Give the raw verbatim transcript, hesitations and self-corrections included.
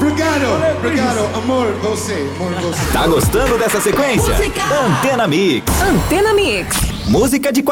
Obrigado, obrigado, amor, você, amor, você. Tá gostando dessa sequência? Música. Antena Mix. Antena Mix. Música de